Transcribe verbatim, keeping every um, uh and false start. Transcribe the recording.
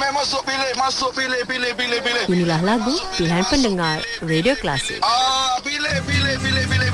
masuk pilih, masuk pilih, pilih, pilih, pilih. Inilah lagu pilihan pendengar Radio Klasik. Ah, pilih, pilih, pilih, pilih.